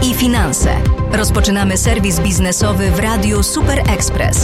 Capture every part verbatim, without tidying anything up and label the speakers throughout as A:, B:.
A: i finanse. Rozpoczynamy serwis biznesowy w Radiu Super Express.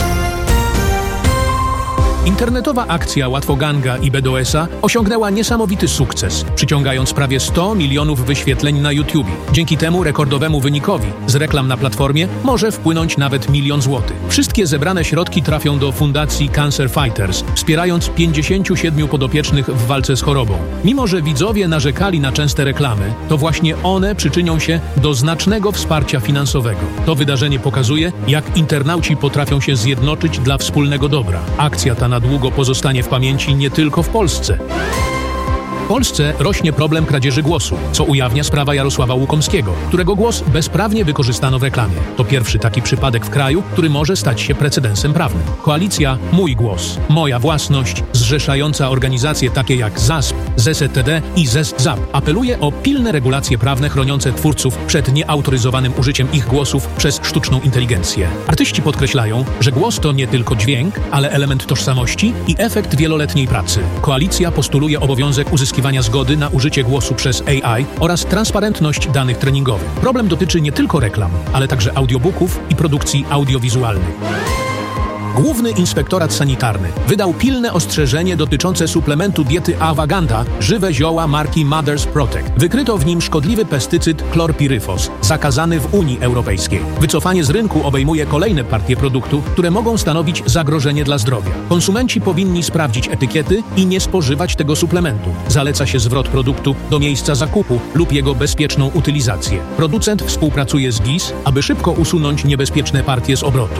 B: Internetowa akcja Łatwoganga i B D O S-a osiągnęła niesamowity sukces, przyciągając prawie sto milionów wyświetleń na YouTube. Dzięki temu rekordowemu wynikowi z reklam na platformie może wpłynąć nawet milion złotych. Wszystkie zebrane środki trafią do Fundacji Cancer Fighters, wspierając pięćdziesięciu siedmiu podopiecznych w walce z chorobą. Mimo że widzowie narzekali na częste reklamy, to właśnie one przyczynią się do znacznego wsparcia finansowego. To wydarzenie pokazuje, jak internauci potrafią się zjednoczyć dla wspólnego dobra. Akcja ta na długo pozostanie w pamięci nie tylko w Polsce. W Polsce rośnie problem kradzieży głosu, co ujawnia sprawa Jarosława Łukomskiego, którego głos bezprawnie wykorzystano w reklamie. To pierwszy taki przypadek w kraju, który może stać się precedensem prawnym. Koalicja Mój Głos, Moja Własność, zrzeszająca organizacje takie jak Z A S P, Z S T D i Z E S Z A P, apeluje o pilne regulacje prawne chroniące twórców przed nieautoryzowanym użyciem ich głosów przez sztuczną inteligencję. Artyści podkreślają, że głos to nie tylko dźwięk, ale element tożsamości i efekt wieloletniej pracy. Koalicja postuluje obowiązek uzyskania zgody na użycie głosu przez A I oraz transparentność danych treningowych. Problem dotyczy nie tylko reklam, ale także audiobooków i produkcji audiowizualnych. Główny Inspektorat Sanitarny wydał pilne ostrzeżenie dotyczące suplementu diety Awaganda żywe zioła marki Mother's Protect. Wykryto w nim szkodliwy pestycyd chlorpirifos, zakazany w Unii Europejskiej. Wycofanie z rynku obejmuje kolejne partie produktu, które mogą stanowić zagrożenie dla zdrowia. Konsumenci powinni sprawdzić etykiety i nie spożywać tego suplementu. Zaleca się zwrot produktu do miejsca zakupu lub jego bezpieczną utylizację. Producent współpracuje z G I S, aby szybko usunąć niebezpieczne partie z obrotu.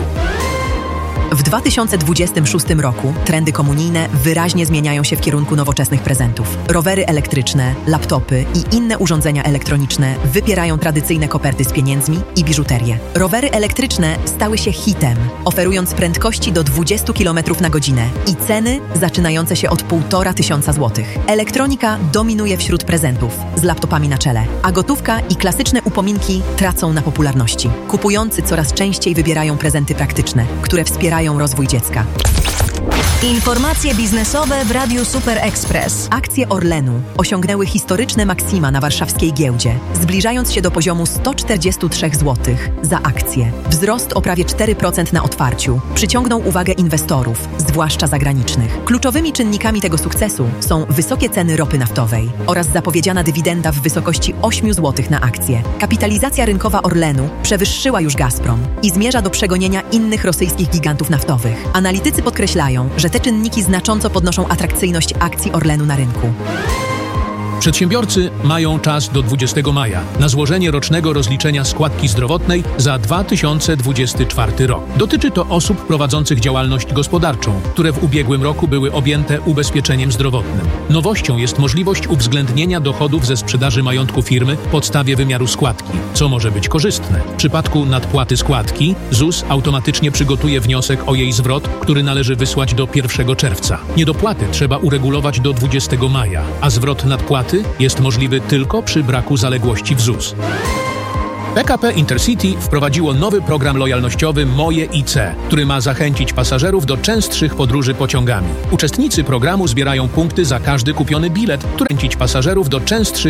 C: W dwa tysiące dwudziestym szóstym roku trendy komunijne wyraźnie zmieniają się w kierunku nowoczesnych prezentów. Rowery elektryczne, laptopy i inne urządzenia elektroniczne wypierają tradycyjne koperty z pieniędzmi i biżuterię. Rowery elektryczne stały się hitem, oferując prędkości do dwudziestu kilometrów na godzinę i ceny zaczynające się od półtora tysiąca złotych. Elektronika dominuje wśród prezentów, z laptopami na czele, a gotówka i klasyczne upominki tracą na popularności. Kupujący coraz częściej wybierają prezenty praktyczne, które wspierają rozwój dziecka.
A: Informacje biznesowe w Radiu Super Express.
C: Akcje Orlenu osiągnęły historyczne maksima na warszawskiej giełdzie, zbliżając się do poziomu sto czterdzieści trzy złotych za akcję. Wzrost o prawie cztery procent na otwarciu przyciągnął uwagę inwestorów, zwłaszcza zagranicznych. Kluczowymi czynnikami tego sukcesu są wysokie ceny ropy naftowej oraz zapowiedziana dywidenda w wysokości osiem złotych na akcję. Kapitalizacja rynkowa Orlenu przewyższyła już Gazprom i zmierza do przegonienia innych rosyjskich gigantów naftowych. Analitycy podkreślają, że te czynniki znacząco podnoszą atrakcyjność akcji Orlenu na rynku.
B: Przedsiębiorcy mają czas do dwudziestego maja na złożenie rocznego rozliczenia składki zdrowotnej za dwa tysiące dwudziesty czwarty rok. Dotyczy to osób prowadzących działalność gospodarczą, które w ubiegłym roku były objęte ubezpieczeniem zdrowotnym. Nowością jest możliwość uwzględnienia dochodów ze sprzedaży majątku firmy w podstawie wymiaru składki, co może być korzystne. W przypadku nadpłaty składki Z U S automatycznie przygotuje wniosek o jej zwrot, który należy wysłać do pierwszego czerwca. Niedopłaty trzeba uregulować do dwudziestego maja, a zwrot nadpłaty jest możliwy tylko przy braku zaległości w Z U S. P K P Intercity wprowadziło nowy program lojalnościowy Moje I C, który ma zachęcić pasażerów do częstszych podróży pociągami. Uczestnicy programu zbierają punkty za każdy kupiony bilet, który zachęcić pasażerów do częstszych